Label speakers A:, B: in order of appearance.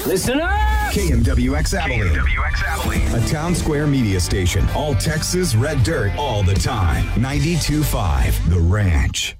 A: Listen up!
B: KMWX Abilene.
C: KMWX Abilene.
B: A town square media station. All Texas red dirt all the time. 92.5 The Ranch.